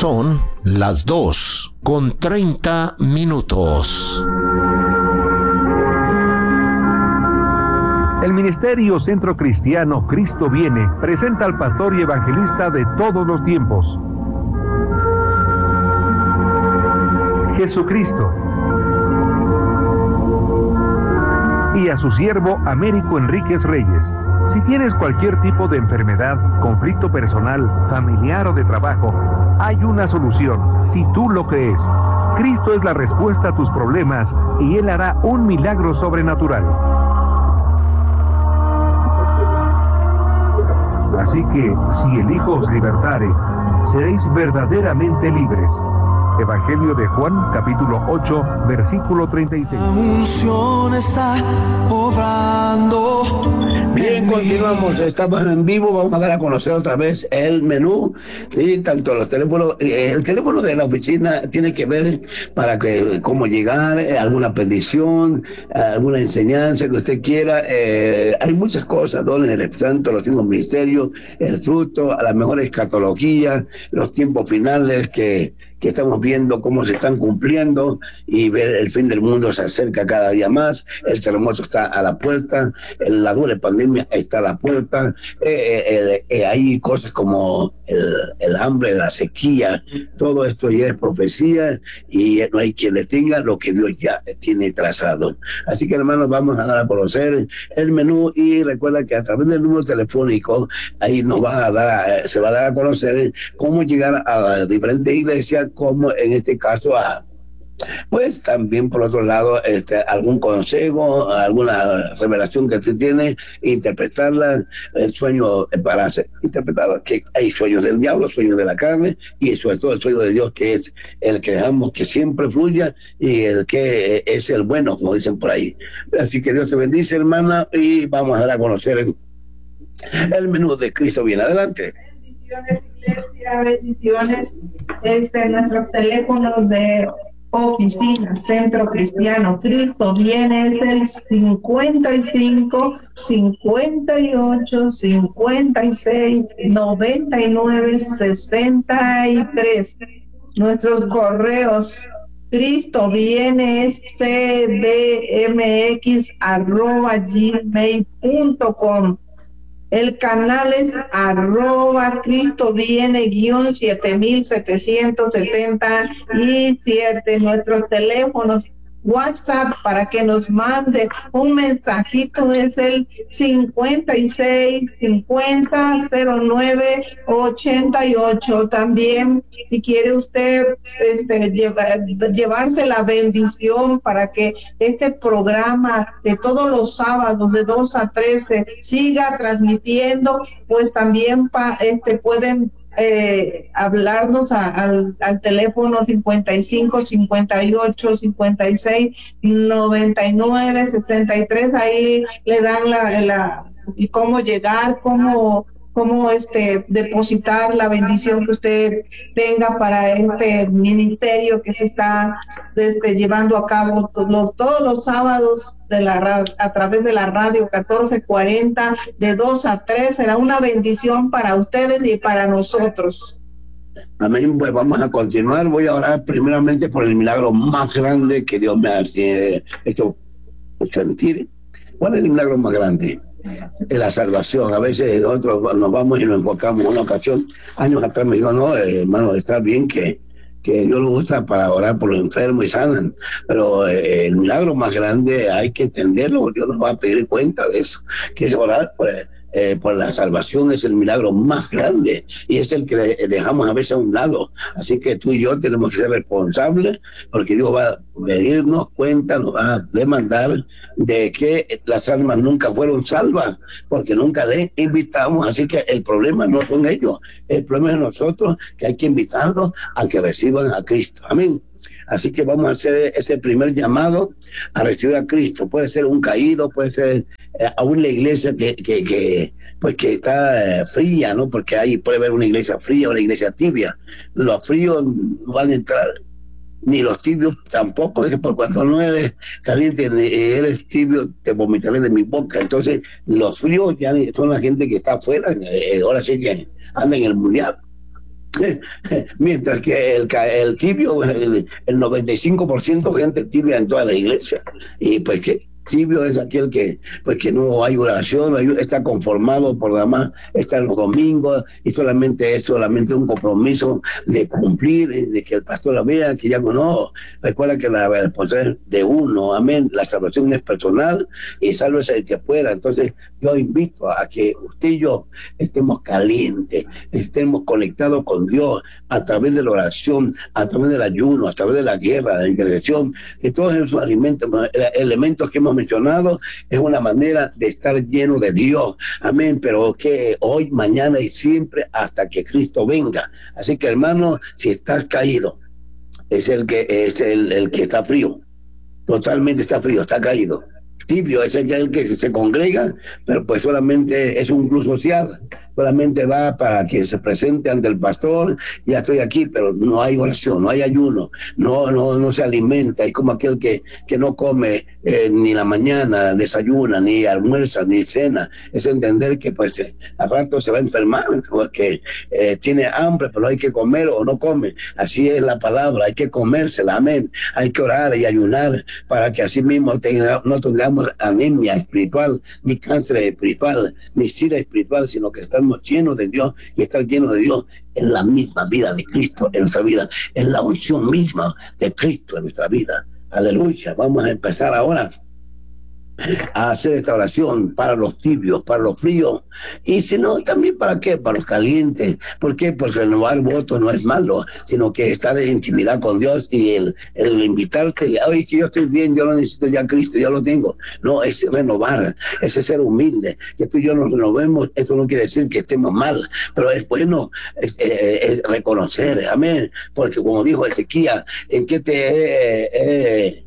Son las 2:30. El Ministerio Centro Cristiano Cristo Viene presenta al pastor y evangelista de todos los tiempos, Jesucristo, y a su siervo Américo Enríquez Reyes. Si tienes cualquier tipo de enfermedad, conflicto personal, familiar o de trabajo, hay una solución, si tú lo crees. Cristo es la respuesta a tus problemas y Él hará un milagro sobrenatural. Así que, si el Hijo os libertare, seréis verdaderamente libres. Evangelio de Juan, capítulo 8, versículo 36. La unción está obrando. Bien, continuamos, estamos en vivo, vamos a dar a conocer otra vez el menú, ¿sí? Tanto los teléfonos, el teléfono de la oficina tiene que ver para que cómo llegar, alguna petición, alguna enseñanza que usted quiera, hay muchas cosas, dones del Santo, los tiempos ministerios, el fruto, a la mejor escatología, los tiempos finales que estamos viendo cómo se están cumpliendo y ver el fin del mundo se acerca cada día más, el terremoto está a la puerta, la doble pandemia está a la puerta, hay cosas como el hambre, la sequía, todo esto ya es profecía y no hay quien detenga lo que Dios ya tiene trazado. Así que, hermanos, vamos a dar a conocer el menú y recuerda que a través del número telefónico ahí nos va a dar, se va a dar a conocer cómo llegar a las diferentes iglesias, como en este caso pues también por otro lado algún consejo, alguna revelación que usted tiene, interpretarla, el sueño para ser interpretado, que hay sueños del diablo, sueños de la carne y sobre todo el sueño de Dios, que es el que dejamos que siempre fluya y el que es el bueno, como dicen por ahí. Así que Dios te bendice, hermana, y vamos a dar a conocer el menú de Cristo. Bien, adelante. Bendiciones, iglesia, bendiciones. Nuestros teléfonos de oficina, Centro Cristiano Cristo Viene, es el 55 58 56 99 63. Nuestros correos: Cristo Viene es cdmx@gmail.com. El canal es @Cristo Viene _7777. Nuestros teléfonos WhatsApp para que nos mande un mensajito es el 56 50 09 88. También, si quiere usted llevarse la bendición para que este programa de todos los sábados de 2 a 13 siga transmitiendo, pues también pueden hablarnos al teléfono 55 58 56 99 63. Ahí le dan cómo llegar, cómo depositar la bendición que usted tenga para este ministerio que se está llevando a cabo todos los sábados a través de la radio 1440 de 2 a 3. Será una bendición para ustedes y para nosotros. Amén. Pues vamos a continuar. Voy a orar primeramente por el milagro más grande que Dios me ha hecho sentir. ¿Cuál es el milagro más grande? Es la salvación. A veces nosotros nos vamos y nos enfocamos. Una ocasión, años atrás, me dijo: no, hermano, está bien que Dios lo usa para orar por los enfermos y sanan, pero el milagro más grande hay que entenderlo. Dios nos va a pedir cuenta de eso, que es orar por la salvación. Es el milagro más grande y es el que dejamos a veces a un lado. Así que tú y yo tenemos que ser responsables, porque Dios va a pedirnos cuenta, nos va a demandar de que las almas nunca fueron salvas, porque nunca les invitamos. Así que el problema no son ellos, el problema es nosotros, que hay que invitarlos a que reciban a Cristo. Amén. Así que vamos a hacer ese primer llamado a recibir a Cristo. Puede ser un caído, puede ser aún la iglesia que está fría, ¿no? Porque ahí puede haber una iglesia fría, una iglesia tibia. Los fríos no van a entrar, ni los tibios tampoco. Es que por cuanto no eres caliente, eres tibio, te vomitaré de mi boca. Entonces, los fríos ya son la gente que está afuera. Ahora sí que anda en el mundial. Mientras que el tibio, el 95% gente tibia en toda la iglesia. Y pues que tibio es aquel que pues que no hay oración, está conformado por nada más, está en los domingos y solamente es solamente un compromiso de cumplir, de que el pastor la vea, que ya no. Recuerda que la responsabilidad es de uno, amén. La salvación es personal y sálvese el que pueda. Entonces yo invito a que usted y yo estemos calientes, estemos conectados con Dios a través de la oración, a través del ayuno, a través de la guerra, de la intercesión, de todos esos elementos que hemos mencionado. Es una manera de estar lleno de Dios, amén, pero que hoy, mañana y siempre hasta que Cristo venga. Así que, hermano, si estás caído, es el que está frío, totalmente está frío, está caído. Tibio es el que se congrega, pero pues solamente es un club social, solamente va para que se presente ante el pastor, ya estoy aquí, pero no hay oración, no hay ayuno, no se alimenta, es como aquel que no come ni la mañana, desayuna, ni almuerza, ni cena. Es entender que pues al rato se va a enfermar, porque tiene hambre, pero hay que comer o no come. Así es la palabra, hay que comérsela, amén. Hay que orar y ayunar para que así mismo no tengamos anemia espiritual, ni cáncer espiritual, ni sida espiritual, sino que estamos llenos de Dios, y estar llenos de Dios es la misma vida de Cristo en nuestra vida, es la unción misma de Cristo en nuestra vida. Aleluya. Vamos a empezar ahora a hacer esta oración para los tibios, para los fríos, y si no, también para qué, para los calientes. ¿Por qué? Porque renovar votos no es malo, sino que estar en intimidad con Dios y el invitarte, oye, que yo estoy bien, yo no necesito ya a Cristo, ya lo tengo. No, es renovar, es ser humilde, que tú y yo nos renovemos. Eso no quiere decir que estemos mal, pero es bueno es reconocer, amén, porque como dijo Ezequiel, ¿en qué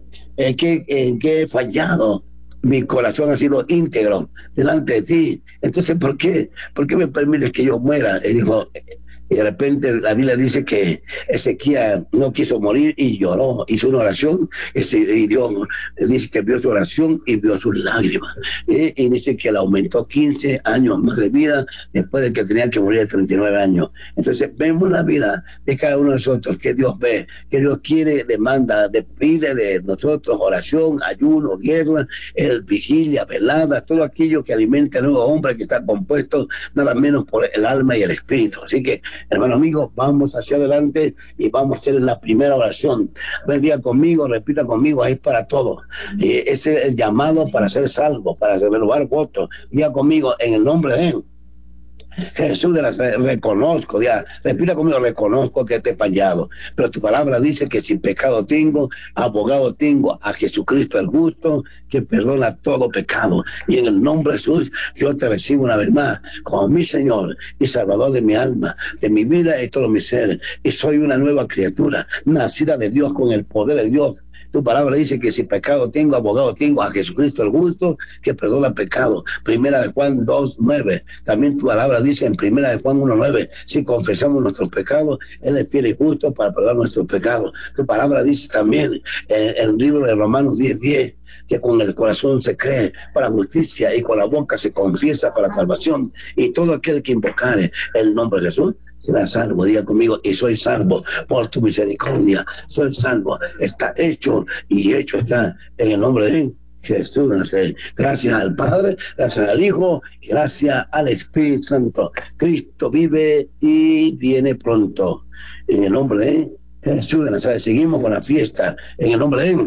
he fallado? Mi corazón ha sido íntegro delante de ti. Entonces, ¿por qué me permites que yo muera? Él dijo, y de repente la Biblia dice que Ezequiel no quiso morir y lloró, hizo una oración, y Dios dice que vio su oración y vio sus lágrimas, y dice que le aumentó 15 años más de vida después de que tenía que morir de 39 años. Entonces vemos la vida de cada uno de nosotros, que Dios ve, que Dios quiere, demanda, pide de nosotros oración, ayuno, guerra, vigilia, velada, todo aquello que alimenta al nuevo hombre, que está compuesto nada menos por el alma y el espíritu. Así que, hermano amigo, vamos hacia adelante y vamos a hacer la primera oración. Diga conmigo, repita conmigo, es para todos. Ese es el llamado para ser salvo, para renovar votos. Diga conmigo, en el nombre de Él. Jesús, reconozco, ya, repita conmigo, reconozco que te he fallado, pero tu palabra dice que sin pecado tengo, abogado tengo a Jesucristo el justo, que perdona todo pecado, y en el nombre de Jesús yo te recibo una vez más como mi Señor y Salvador de mi alma, de mi vida y todo mi ser, y soy una nueva criatura, nacida de Dios con el poder de Dios. Tu palabra dice que si pecado tengo, abogado tengo a Jesucristo el justo, que perdona pecado. Primera de Juan 2:9. También tu palabra dice en Primera de Juan 1:9, si confesamos nuestros pecados, Él es fiel y justo para perdonar nuestros pecados. Tu palabra dice también en el libro de Romanos 10:10, que con el corazón se cree para justicia y con la boca se confiesa para salvación. Y todo aquel que invocare el nombre de Jesús será salvo. Diga conmigo, y soy salvo por tu misericordia. Soy salvo, está hecho y hecho está en el nombre de Jesús. Gracias al Padre, gracias al Hijo y gracias al Espíritu Santo. Cristo vive y viene pronto. En el nombre de Jesús de Nazaret. Seguimos con la fiesta. En el nombre de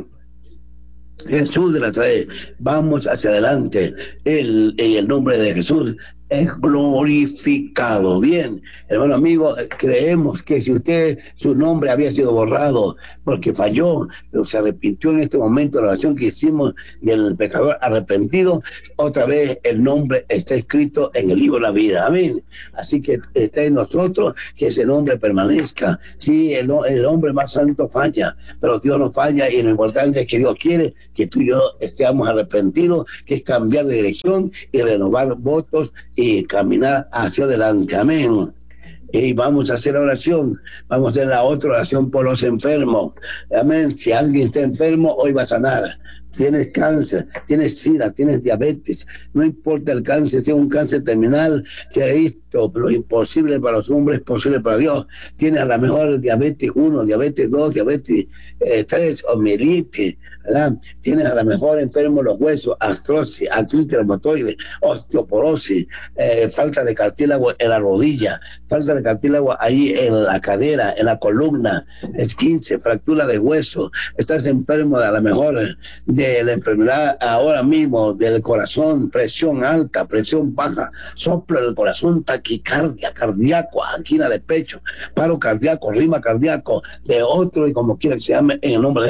Jesús de Nazaret. Vamos hacia adelante. En el nombre de Jesús es glorificado. Bien, hermano amigo, creemos que si su nombre había sido borrado porque falló, pero se arrepintió en este momento de la oración que hicimos del pecador arrepentido, otra vez el nombre está escrito en el libro de la vida. Amén. Así que está en nosotros que ese nombre permanezca. Sí, el hombre más santo falla, pero Dios no falla, y lo importante es que Dios quiere que tú y yo estemos arrepentidos, que es cambiar de dirección y renovar votos y caminar hacia adelante. Amén. Y vamos a hacer oración. Vamos a hacer la otra oración por los enfermos. Amén. Si alguien está enfermo, hoy va a sanar. tienes cáncer, tienes sida, tienes diabetes, no importa el cáncer, si es un cáncer terminal, que ha visto lo imposible para los hombres es posible para Dios. Tienes a la mejor diabetes 1, diabetes 2, diabetes 3, o mielitis, ¿verdad? Tienes a la mejor enfermo de los huesos, artrosis, artritis reumatoide, osteoporosis, falta de cartílago en la rodilla, falta de cartílago ahí en la cadera, en la columna, esguince, fractura de hueso, estás enfermo a la mejor de la enfermedad ahora mismo del corazón, presión alta, presión baja, soplo del corazón, taquicardia, cardíaco, angina de pecho, paro cardíaco, rima cardíaco, de otro y como quiera que se llame, en el nombre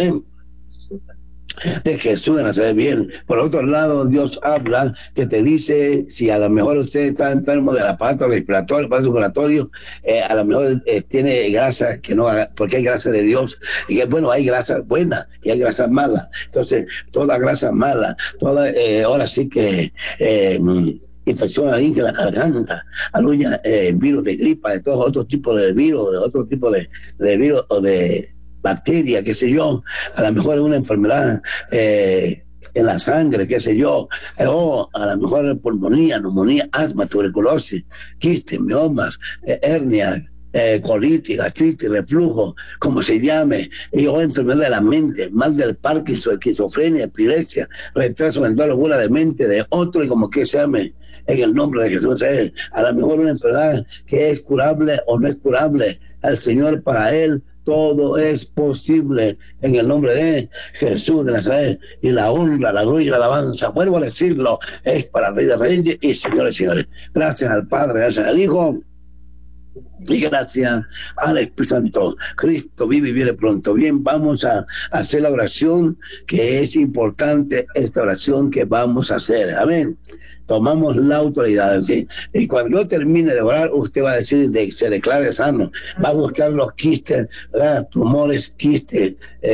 de Jesús de Nazaret. Bien, por otro lado, Dios habla que te dice, si a lo mejor usted está enfermo del aparato respiratorio, aparato circulatorio, a lo mejor tiene grasa que no, porque hay grasa de Dios, y bueno, hay grasa buena y hay grasa mala. Entonces, toda grasa mala, toda, ahora sí que infección laringe, la garganta, aleluya, virus de gripa, de todos otros tipos de virus, de otro tipo de virus o de bacteria, qué sé yo, a lo mejor es una enfermedad en la sangre, qué sé yo, o a lo mejor pulmonía, neumonía, asma, tuberculosis, quistes, miomas, hernia, colitis, gastritis, reflujo, como se llame, o enfermedad de la mente, mal del Parkinson, esquizofrenia, epilepsia, retraso mental, locura de mente, de otro y como que se llame, en el nombre de Jesús. A lo mejor una enfermedad que es curable o no es curable, al Señor para él todo es posible en el nombre de Jesús de Nazaret. Y la honra, la gloria y la alabanza, vuelvo a decirlo, es para el Rey de Reyes y Señores y Señores. Gracias al Padre, gracias al Hijo y gracias al Espíritu Santo. Cristo vive y viene pronto. Bien, vamos a hacer la oración, que es importante esta oración que vamos a hacer. Amén. Tomamos la autoridad, ¿sí? Y cuando yo termine de orar, usted va a decir de se declare sano. Va a buscar los quistes, ¿verdad? Tumores quistes,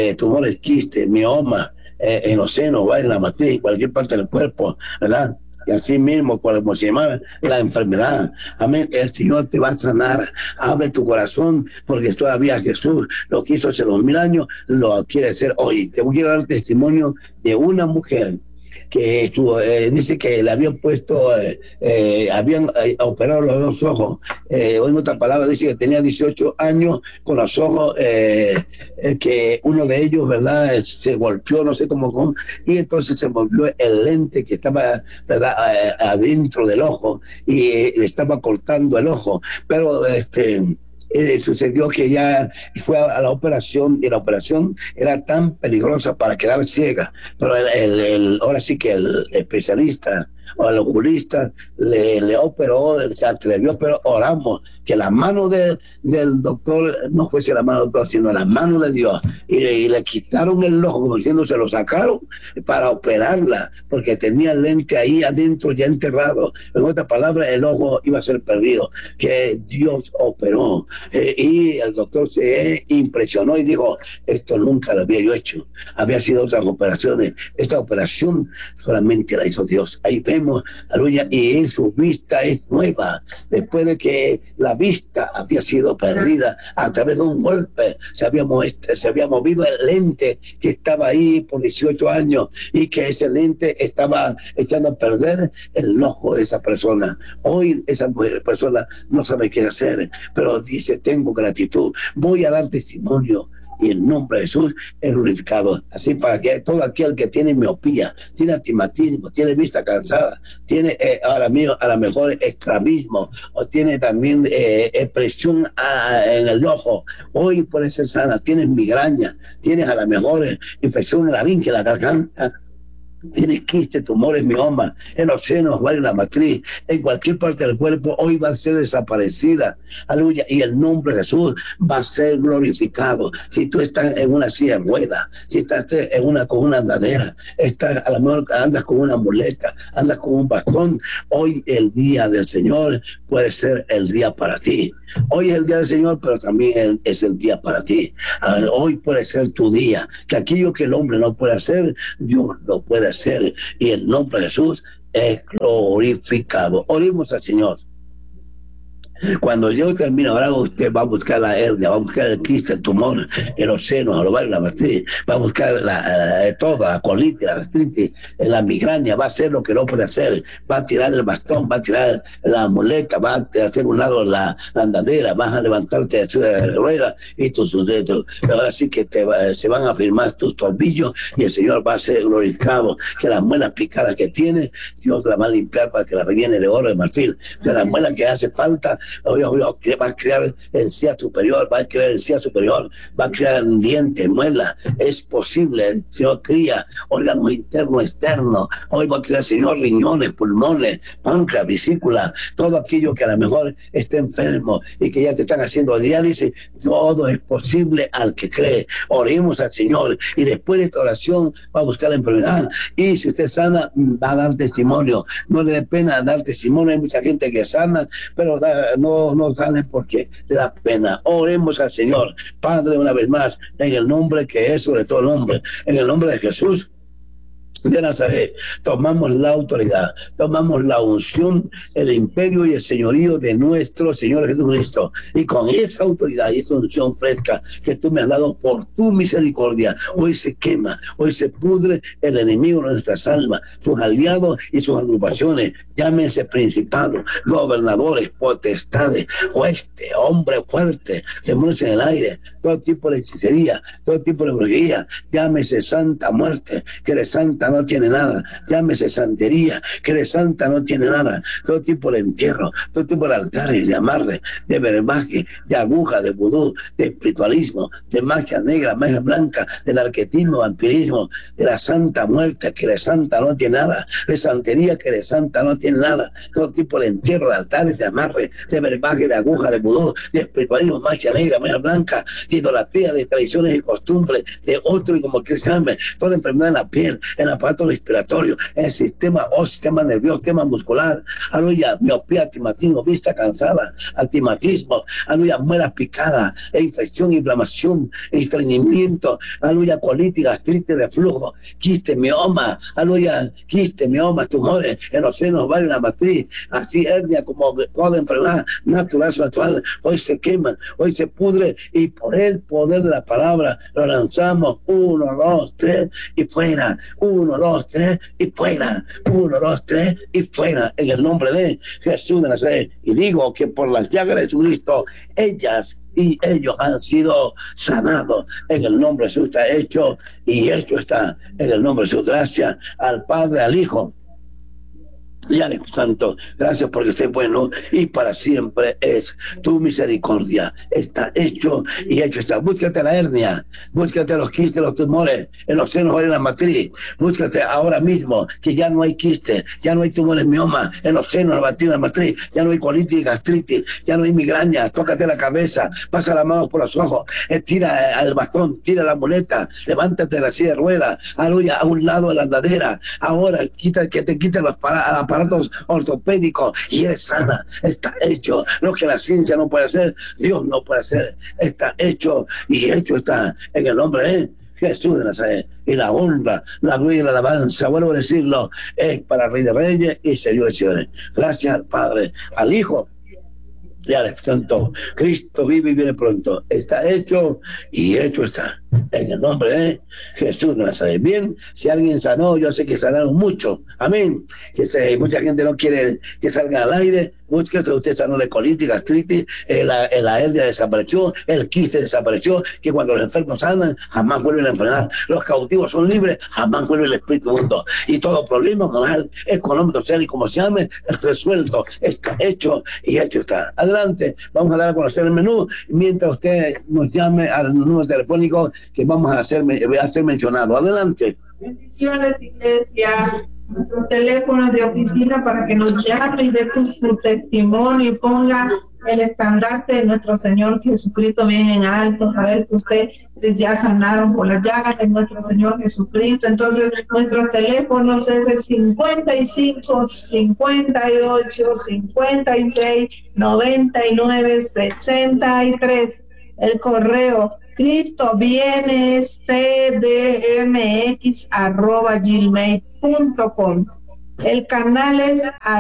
mioma, en los senos, ¿verdad? En la matriz, en cualquier parte del cuerpo, ¿verdad? Y así mismo, como se llama la enfermedad. Amén. El Señor te va a sanar. Abre tu corazón, porque todavía Jesús lo quiso hace 2000 años, lo quiere hacer hoy. Te quiero dar testimonio de una mujer que estuvo, dice que le habían puesto, habían operado los dos ojos. En otra palabra, dice que tenía 18 años con los ojos, que uno de ellos, ¿verdad?, se golpeó, no sé cómo, y entonces se volvió el lente que estaba, ¿verdad?, adentro del ojo, y le estaba cortando el ojo. Pero sucedió que ya fue a la operación, y la operación era tan peligrosa para quedar ciega, pero ahora sí que el especialista o el oculista le operó, se atrevió, pero oramos que la mano del doctor no fuese la mano del doctor, sino la mano de Dios, y le quitaron el ojo, como diciendo, se lo sacaron para operarla, porque tenía el lente ahí adentro ya enterrado. En otras palabras, el ojo iba a ser perdido, que Dios operó, y el doctor se impresionó y dijo, esto nunca lo había yo hecho, había sido otras operaciones, esta operación solamente la hizo Dios. Ahí vemos, aleluya, y su vista es nueva, después de que la vista había sido perdida a través de un golpe, se había movido el lente que estaba ahí por 18 años, y que ese lente estaba echando a perder el ojo de esa persona. Hoy esa persona no sabe qué hacer, pero dice, tengo gratitud, voy a dar testimonio, y el nombre de Jesús es glorificado. Así, para que todo aquel que tiene miopía, tiene astigmatismo, tiene vista cansada, tiene ahora mismo a lo mejor estrabismo, o tiene también presión en el ojo, hoy puede ser sana. Tienes migraña, tienes a lo mejor infección en la laringe, la garganta, tienes quistes, tumores, mioma, en los senos, ¿vale?, en la matriz, en cualquier parte del cuerpo, hoy va a ser desaparecida. Aleluya. Y el nombre de Jesús va a ser glorificado. Si tú estás en una silla de ruedas, si estás con una andadera, a lo mejor andas con una muleta, andas con un bastón, hoy el día del Señor puede ser el día para ti. Hoy es el día del Señor, pero también es el día para ti. Hoy puede ser tu día, que aquello que el hombre no puede hacer, Dios lo puede hacer, y el nombre de Jesús es glorificado. Oremos al Señor. Cuando yo termine, ahora usted va a buscar la hernia, va a buscar el quiste, el tumor, en los senos, el ovario, la matriz, va a buscar toda la colitis, la gastritis, la migraña, va a hacer lo que no puede hacer, va a tirar el bastón, va a tirar la muleta, va a hacer un lado la andadera, vas a levantarte de la rueda y ahora sí que se van a firmar tus tobillos y el Señor va a ser glorificado, que las muelas picadas que tiene, Dios la va a limpiar para que la rellene de oro, de marfil, que las muelas que hace falta, que va a crear encía superior, va a crear encía superior, va a crear dientes, muelas, es posible, el Señor cría órganos internos, externos, hoy va a crear, Señor, riñones, pulmones, páncreas, vesícula, todo aquello que a lo mejor esté enfermo y que ya te están haciendo diálisis, todo es posible al que cree. Oremos al Señor y después de esta oración va a buscar la enfermedad y si usted sana, va a dar testimonio. No le dé pena dar testimonio, hay mucha gente que sana, pero no sale porque le da pena. Oremos al Señor. Padre, una vez más, en el nombre que es sobre todo nombre, en el nombre de Jesús de Nazaret, tomamos la autoridad, tomamos la unción, el imperio y el señorío de nuestro Señor Jesucristo, y con esa autoridad y esa unción fresca que tú me has dado por tu misericordia, hoy se quema, hoy se pudre el enemigo de nuestras almas, sus aliados y sus agrupaciones, llámense principados, gobernadores, potestades, hueste, hombre fuerte, demonios en el aire, todo tipo de hechicería, todo tipo de brujería, llámese santa muerte, que de santa no tiene nada, llámese santería, que de santa no tiene nada, todo tipo de entierro, todo tipo de altares, de amarre, de verbaje, de aguja, de vudú, de espiritualismo, de magia negra, magia blanca, del arquetismo, vampirismo, de la santa muerte, que de santa no tiene nada, de santería, que de santa no tiene nada, todo tipo de entierro, de altares, de amarre, de verbaje, de aguja, de vudú, de espiritualismo, magia negra, magia blanca, de idolatría, de tradiciones y costumbres, de otro y como cristiano, toda enfermedad en la piel, en la aparato respiratorio, el sistema óseo, sistema nervioso, sistema muscular, aleluya, miopía, astigmatismo, vista cansada, astigmatismo, aleluya, muelas picadas, infección, inflamación, estreñimiento, aleluya, colitis, gastritis, reflujo, quiste, mioma, aleluya, quiste, miomas, tumores en los senos, ovarios, en la matriz, así hernia, como toda enfermedad natural, hoy se quema, hoy se pudre y por el poder de la palabra lo lanzamos, 1, 2, 3 y fuera, 1, 2, 3 y fuera, 1, 2, 3 y fuera, en el nombre de Jesús de Nazaret. Y digo que por las llagas de Jesucristo, ellas y ellos han sido sanados. En el nombre de Jesús está hecho y esto está en el nombre de Jesús. Gracias al Padre, al Hijo y al Espíritu Santo, gracias porque usted es bueno y para siempre es tu misericordia. Está hecho y hecho está. Búscate la hernia, búscate los quistes, los tumores en los senos, en la matriz. Búscate ahora mismo que ya no hay quistes, ya no hay tumores, mioma en los senos, en la matriz, ya no hay colitis, gastritis, ya no hay migraña. Tócate la cabeza, pasa la mano por los ojos, tira el bastón, tira la muleta, levántate de la silla de ruedas, aleluya, a un lado de la andadera. Ahora que te quite los aparatos ortopédicos y eres sana. Está hecho. Lo que la ciencia no puede hacer, Dios no puede hacer. Está hecho y hecho está en el nombre de Jesús de Nazaret. Y la honra, la gloria y la alabanza, vuelvo a decirlo, es para Rey de Reyes y Señor de Señores. Gracias al Padre, al Hijo y al Espíritu Santo. Cristo vive y viene pronto. Está hecho y hecho está. En el nombre de Jesús de Nazaret. Bien, si alguien sanó, yo sé que sanaron mucho. Amén. Mucha gente no quiere que salga al aire. Búsquese, usted sanó de colitis, gastritis, la hernia desapareció, el quiste desapareció, que cuando los enfermos sanan, jamás vuelven a enfermar. Los cautivos son libres, jamás vuelve el espíritu mundo. Y todo problema moral, económico, sea y como se llame, es resuelto, está hecho y hecho está. Adelante, vamos a dar a conocer el menú, mientras usted nos llame al número telefónico que vamos a hacer mencionado. Adelante. Bendiciones, iglesia. Nuestros teléfonos de oficina para que nos llame y dé su testimonio y ponga el estandarte de nuestro Señor Jesucristo bien en alto, saber que ustedes ya sanaron por las llagas de nuestro Señor Jesucristo. Entonces, nuestros teléfonos es el 55 58 56 99 63. El correo Cristo viene cdmx@gmail.com. El canal es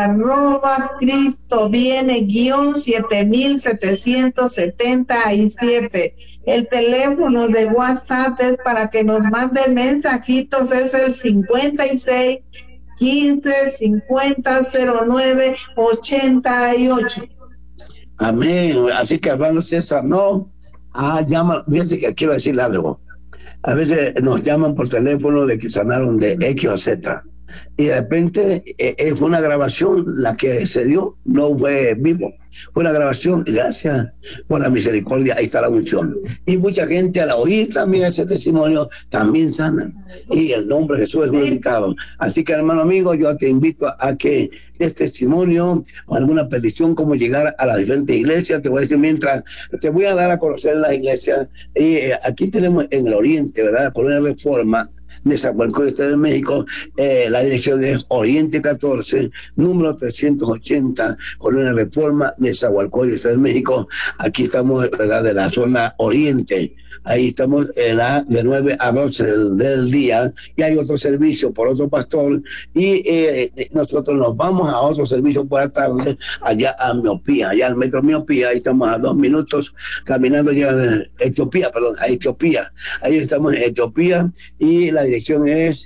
@CristoViene-7777. El teléfono de WhatsApp es para que nos manden mensajitos, es el 56 15 50 09 88. Amén. Así que, hermano César, no, llama, fíjense que quiero decirle algo. A veces nos llaman por teléfono de que sanaron de X o Z. Y de repente fue una grabación la que se dio, no fue vivo, fue una grabación. Gracias por la misericordia, ahí está la unción. Y mucha gente al oír también ese testimonio también sanan, y el nombre de Jesús es glorificado. Así que, hermano amigo, yo te invito a que des testimonio o alguna petición, como llegar a las diferentes iglesias. Te voy a decir, mientras te voy a dar a conocer las iglesias, aquí tenemos en el oriente, ¿verdad? Colonia Reforma de Zagualcóyotl, Estado de México. La dirección es Oriente 14, número 380, Colonia Reforma de Zagualcóyotl, Estado de México. Aquí estamos, ¿verdad?, de la zona oriente. Ahí estamos de 9 a 12 del día, y hay otro servicio por otro pastor, y nosotros nos vamos a otro servicio por la tarde, allá a Miopía, allá al metro Miopía. Ahí estamos a 2 minutos caminando ya a Etiopía, ahí estamos en Etiopía, y la dirección es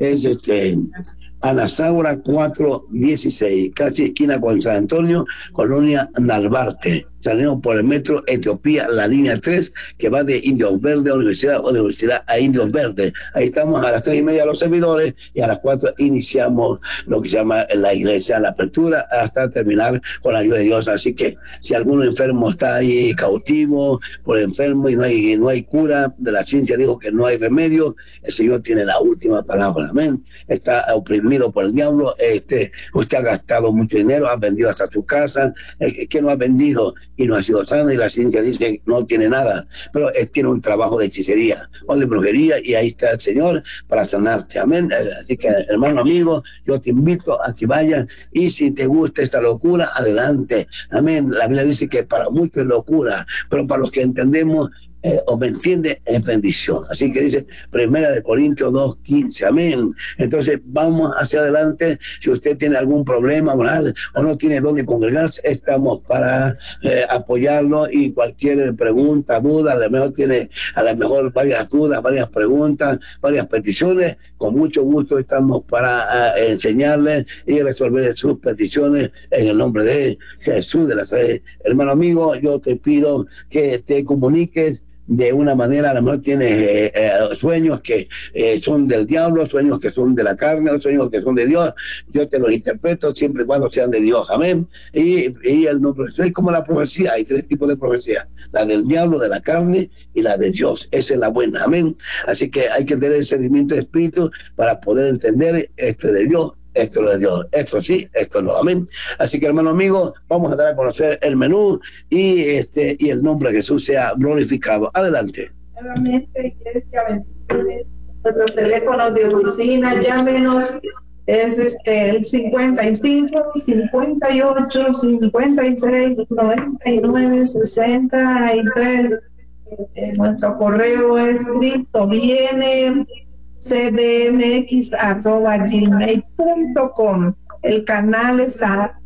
Anasaura 416, casi esquina con San Antonio, Colonia Narvarte. Salimos por el metro Etiopía, la línea 3, que va de Indios Verdes a Universidad a Indios Verdes. Ahí estamos a las 3:30 los servidores, y a las 4 iniciamos lo que se llama la iglesia, la apertura, hasta terminar con la ayuda de Dios. Así que si alguno enfermo está ahí cautivo por enfermo y no hay cura, de la ciencia dijo que no hay remedio, el Señor tiene la última palabra. Amén. Está oprimido por el diablo, usted ha gastado mucho dinero, ha vendido hasta su casa, que no ha vendido y no ha sido sano, y la ciencia dice que no tiene nada, pero tiene un trabajo de hechicería o de brujería, y ahí está el Señor para sanarte. Amén. Así que, hermano amigo, yo te invito a que vayas, y si te gusta esta locura, adelante. Amén. La Biblia dice que para muchos es locura, pero para los que entendemos o me entiende, es bendición. Así que dice 1 Corintios 2:15. Amén. Entonces vamos hacia adelante. Si usted tiene algún problema moral o no tiene dónde congregarse, estamos para apoyarlo, y cualquier pregunta, duda, a lo mejor tiene varias dudas, varias preguntas, varias peticiones, con mucho gusto estamos para enseñarle y resolver sus peticiones en el nombre de Jesús de Nazaret. Hermano amigo, yo te pido que te comuniques de una manera. A lo mejor tienes sueños que son del diablo, sueños que son de la carne, sueños que son de Dios. Yo te los interpreto siempre y cuando sean de Dios. Amén. Y el nombre es como la profecía. Hay 3 tipos de profecía: la del diablo, de la carne, y la de Dios. Esa es la buena. Amén. Así que hay que tener el sentimiento de espíritu para poder entender esto de Dios, esto es de Dios, esto sí, esto no. Amén. Así que, hermano amigo, vamos a dar a conocer el menú, y el nombre de Jesús sea glorificado. Adelante. Nuevamente, iglesia, bendiciones. Nuestro teléfono de oficina, llámenos, es el 55 58 56 99 63. Nuestro correo es CristoVieneCBMX@gmail.com. El canal es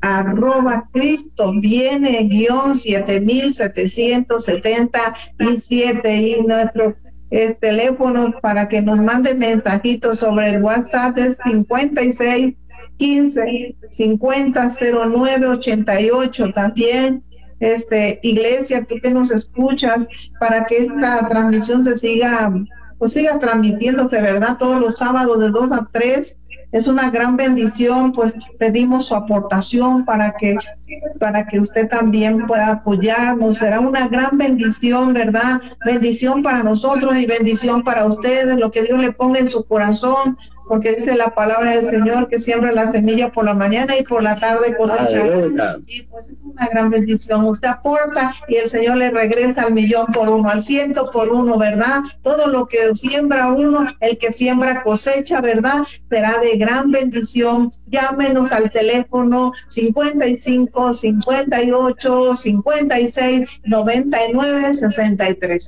@CristoViene-7777, y nuestro teléfono para que nos manden mensajitos sobre el WhatsApp es 56 15 50 09 88. También iglesia, tú que nos escuchas, para que esta transmisión siga transmitiéndose, ¿verdad? Todos los sábados de 2 a 3. Es una gran bendición, pues pedimos su aportación para que usted también pueda apoyarnos. Será una gran bendición, ¿verdad? Bendición para nosotros y bendición para ustedes, lo que Dios le ponga en su corazón, porque dice la palabra del Señor que siembra la semilla por la mañana y por la tarde cosecha. Y pues es una gran bendición. Usted aporta y el Señor le regresa al 1,000,000 por 1, al 100 por 1, ¿verdad? Todo lo que siembra uno, el que siembra cosecha, ¿verdad? Será de gran bendición. Llámenos al teléfono 55 58 56 99 63.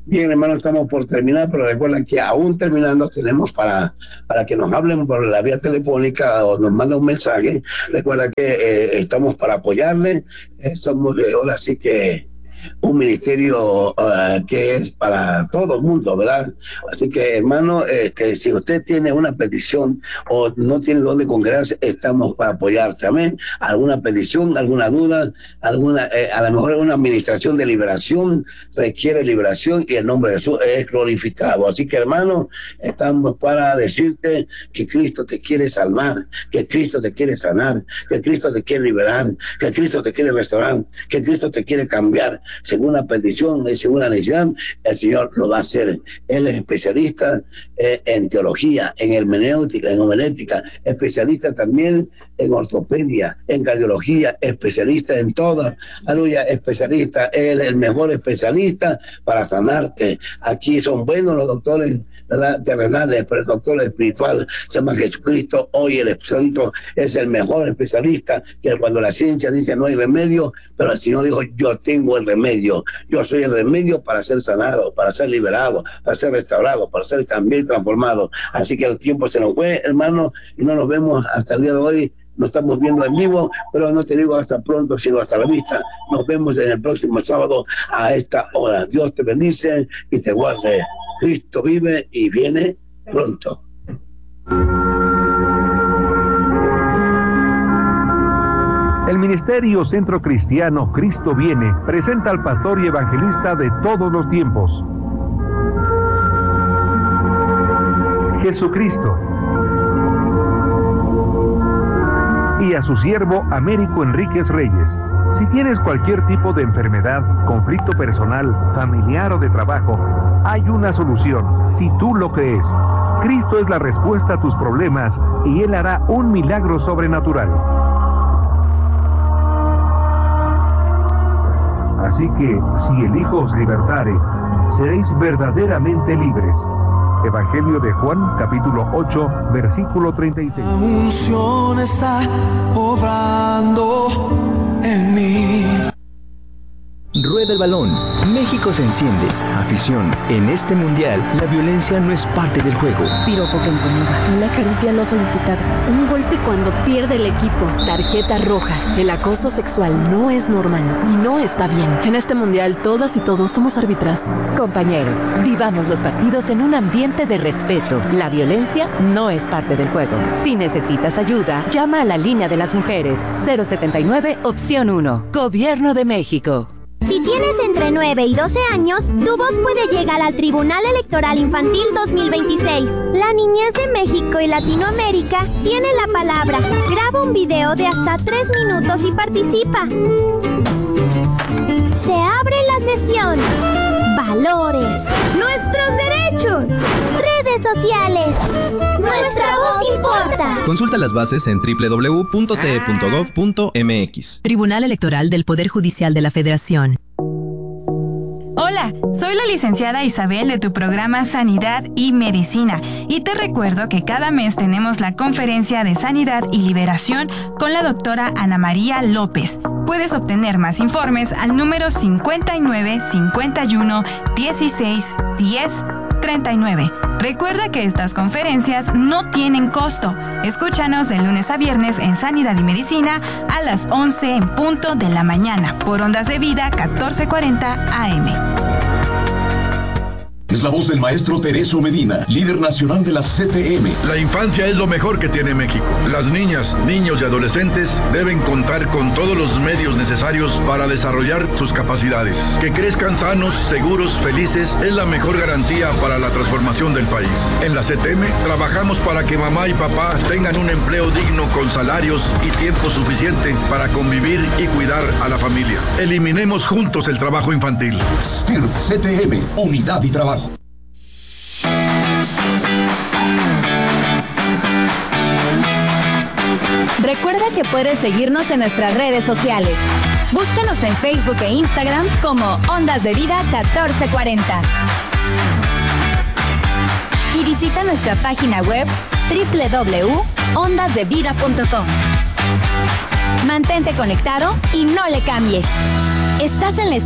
Bien, hermano, estamos por terminar, pero recuerden que aún terminando tenemos para que nos hablen por la vía telefónica o nos manden un mensaje. Recuerda que estamos para apoyarle. Somos ahora sí que un ministerio que es para todo el mundo, ¿verdad? Así que, hermano, si usted tiene una petición o no tiene dónde congregarse, estamos para apoyarte. Amén. Alguna petición, alguna duda, a lo mejor una administración de liberación requiere liberación y el nombre de Jesús es glorificado. Así que, hermano, estamos para decirte que Cristo te quiere salvar, que Cristo te quiere sanar, que Cristo te quiere liberar, que Cristo te quiere restaurar, que Cristo te quiere cambiar. Según la petición y según la necesidad, el Señor lo va a hacer. Él es especialista en teología, en hermenéutica, especialista también en ortopedia, en cardiología, especialista en todo. Aleluya, especialista. Él es el mejor especialista para sanarte. Aquí son buenos los doctores, ¿verdad?, terrenales, pero el doctor espiritual se llama Jesucristo. Hoy el Santo es el mejor especialista, que cuando la ciencia dice no hay remedio, pero el Señor dijo, yo tengo el remedio. Yo soy el remedio para ser sanado, para ser liberado, para ser restaurado, para ser cambiado y transformado. Así que el tiempo se nos fue, hermano, y no nos vemos hasta el día de hoy. Nos estamos viendo en vivo, pero no te digo hasta pronto, sino hasta la vista. Nos vemos en el próximo sábado a esta hora. Dios te bendice y te guarde. Cristo vive y viene pronto. El Ministerio Centro Cristiano Cristo Viene presenta al pastor y evangelista de todos los tiempos, Jesucristo, y a su siervo Américo Enríquez Reyes. Si tienes cualquier tipo de enfermedad, conflicto personal, familiar o de trabajo, hay una solución, si tú lo crees. Cristo es la respuesta a tus problemas y Él hará un milagro sobrenatural. Así que, si el Hijo os libertare, seréis verdaderamente libres. Evangelio de Juan, capítulo 8, versículo 36. La unción está obrando en mí. Rueda el balón. México se enciende. Afición. En este mundial, la violencia no es parte del juego. Piropo que incomoda. Una caricia no solicitada. Un golpe cuando pierde el equipo. Tarjeta roja. El acoso sexual no es normal y no está bien. En este mundial, todas y todos somos árbitras. Compañeros, vivamos los partidos en un ambiente de respeto. La violencia no es parte del juego. Si necesitas ayuda, llama a la línea de las mujeres. 079, opción 1. Gobierno de México. Si tienes entre 9 y 12 años, tu voz puede llegar al Tribunal Electoral Infantil 2026. La niñez de México y Latinoamérica tiene la palabra. Graba un video de hasta 3 minutos y participa. Se abre la sesión. Valores. Nuestros derechos. Redes sociales. Nuestra voz importa. Consulta las bases en www.te.gov.mx. Tribunal Electoral del Poder Judicial de la Federación. Hola, soy la licenciada Isabel de tu programa Sanidad y Medicina y te recuerdo que cada mes tenemos la conferencia de Sanidad y Liberación con la doctora Ana María López. Puedes obtener más informes al número 59 51 16 10 39. Recuerda que estas conferencias no tienen costo. Escúchanos de lunes a viernes en Sanidad y Medicina a las 11 en punto de la mañana por Ondas de Vida 1440 AM. Es la voz del maestro Tereso Medina, líder nacional de la CTM. La infancia es lo mejor que tiene México. Las niñas, niños y adolescentes deben contar con todos los medios necesarios para desarrollar sus capacidades. Que crezcan sanos, seguros, felices es la mejor garantía para la transformación del país. En la CTM trabajamos para que mamá y papá tengan un empleo digno con salarios y tiempo suficiente para convivir y cuidar a la familia. Eliminemos juntos el trabajo infantil. STIRP CTM, unidad y trabajo. Recuerda que puedes seguirnos en nuestras redes sociales. Búscanos en Facebook e Instagram como Ondas de Vida 1440. Y visita nuestra página web www.ondasdevida.com. Mantente conectado y no le cambies. Estás en la estación